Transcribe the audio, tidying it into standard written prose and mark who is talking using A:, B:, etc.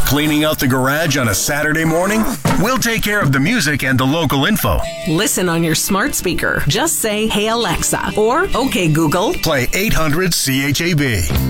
A: Cleaning out the garage on a Saturday morning? We'll take care of the music and the local info.
B: Listen on your smart speaker. Just say, "Hey Alexa," or "Okay Google."
A: Play 800 CHAB.